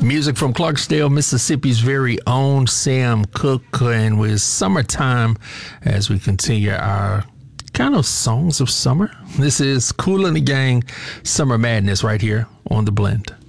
Music from Clarksdale, Mississippi's very own Sam Cooke, and with Summertime as we continue our kind of songs of summer. This is Kool and the Gang, Summer Madness right here on The Blend.